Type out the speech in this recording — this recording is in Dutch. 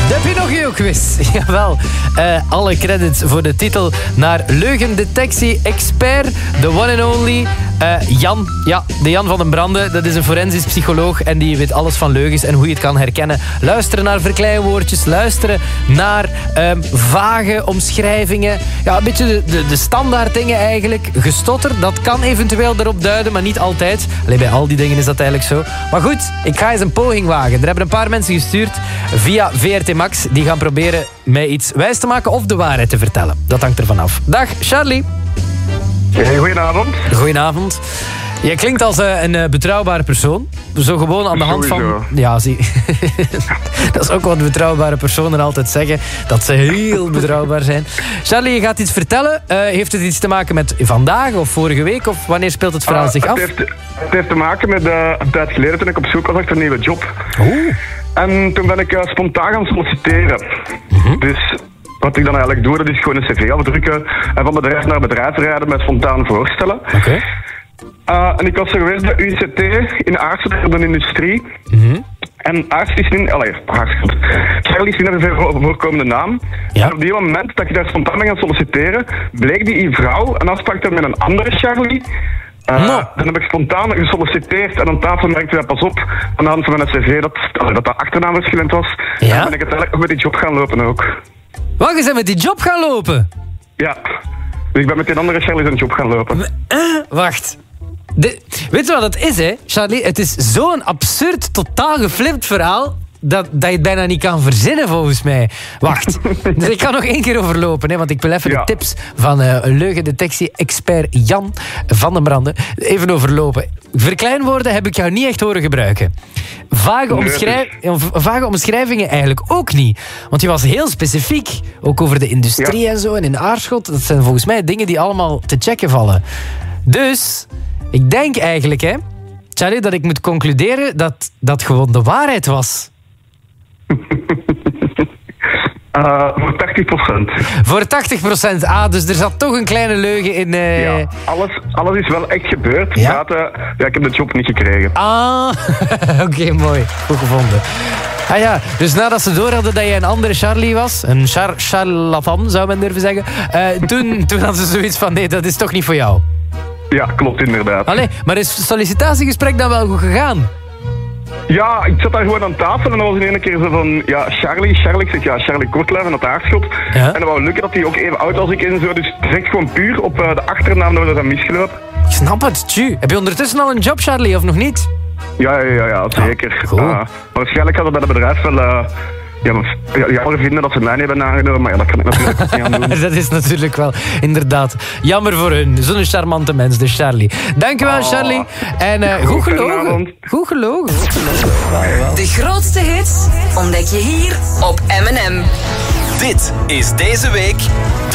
De Pinocchio-quiz. Jawel. Alle credits voor de titel naar leugendetectie-expert, the one and only Jan. Ja, de Jan van den Brande. Dat is een forensisch psycholoog en die weet alles van leugens en hoe je het kan herkennen. Luisteren naar verkleinwoordjes, luisteren naar vage omschrijvingen. Ja, een beetje de standaard dingen eigenlijk. Gestotter, dat kan eventueel erop duiden, maar niet altijd. Alleen bij al die dingen is dat eigenlijk zo. Maar goed, ik ga eens een poging wagen. Er hebben een paar mensen gestuurd via VRT Max. Die gaan proberen mij iets wijs te maken of de waarheid te vertellen. Dat hangt ervan af. Dag, Charlie. Goedenavond. Goedenavond. Jij klinkt als een betrouwbare persoon. Zo gewoon aan de hand van... Ja, zie. Dat is ook wat betrouwbare personen altijd zeggen. Dat ze heel betrouwbaar zijn. Charlie, je gaat iets vertellen. Heeft het iets te maken met vandaag of vorige week? Of wanneer speelt het verhaal zich af? Het heeft te maken met een tijd geleden toen ik op zoek was naar een nieuwe job. Oeh. En toen ben ik spontaan gaan solliciteren. Dus... wat ik dan eigenlijk doe, dat is gewoon een cv afdrukken en van bedrijf naar bedrijf rijden met spontaan voorstellen. Oké. En ik was er geweest bij UCT in Aarschot, de industrie. En Aarschot is niet... Charlie is niet een veel voorkomende naam. Ja. En op die moment dat je daar spontaan mee gaat solliciteren, bleek die vrouw een afspraak te hebben met een andere Charlie. Dan heb ik spontaan gesolliciteerd en aan tafel merkte hij pas op aan de hand van mijn cv dat achternaam verschillend was. Ja? En ben ik uiteindelijk met die job gaan lopen ook. Wat, je bent met die job gaan lopen? Ja. Dus ik ben met die andere Charlie zijn job gaan lopen. Wacht. Weet je wat het is, hè, Charlie? Het is zo'n absurd, totaal geflipt verhaal dat je het bijna niet kan verzinnen, volgens mij. Wacht. Dus ik kan nog 1 keer overlopen, hè, want ik wil even de tips van leugendetectie-expert Jan van den Brande even overlopen. Verkleinwoorden heb ik jou niet echt horen gebruiken. Vage omschrijvingen eigenlijk ook niet. Want je was heel specifiek. Ook over de industrie en zo en in Aarschot. Dat zijn volgens mij dingen die allemaal te checken vallen. Dus, ik denk eigenlijk, hè, Charlie, dat ik moet concluderen dat dat gewoon de waarheid was. Voor 80%. Voor 80%. Dus er zat toch een kleine leugen in... Ja, alles is wel echt gebeurd. Ja? Ik heb de job niet gekregen. Oké, mooi. Goed gevonden. Ah ja, dus nadat ze door hadden dat je een andere Charlie was, een charlatan zou men durven zeggen, toen hadden ze zoiets van, nee, dat is toch niet voor jou. Ja, klopt inderdaad. Allee, maar is het sollicitatiegesprek dan wel goed gegaan? Ja, ik zat daar gewoon aan tafel en dan was in één keer zo van, Charlie, ik zeg Charlie Kortluiven uit Aarschot. Ja? En dat wou lukken dat hij ook even oud als ik in zo, dus direct gewoon puur op de achternaam dat we dat misgelopen. Ik snap het, tju. Heb je ondertussen al een job, Charlie, of nog niet? Ja, zeker. Maar waarschijnlijk had het bij het bedrijf wel... jammer vinden dat ze mij niet hebben aangenomen, maar dat kan ik natuurlijk niet aan doen. Dat is natuurlijk wel, inderdaad, jammer voor hun. Zo'n charmante mens, de Charlie. Dankjewel, Charlie. En goed gelogen. Goed gelogen. De grootste hits ontdek je hier op M&M. Dit is deze week